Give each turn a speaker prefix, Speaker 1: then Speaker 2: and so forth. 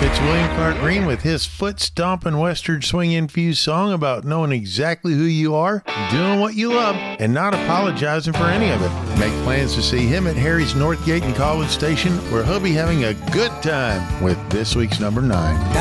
Speaker 1: It's William Clark Green with his foot-stomping Western swing-infused song about knowing exactly who you are, doing what you love, and not apologizing for any of it. Make plans to see him at Harry's Northgate and College Station, where he'll be having a good time with this week's number 9.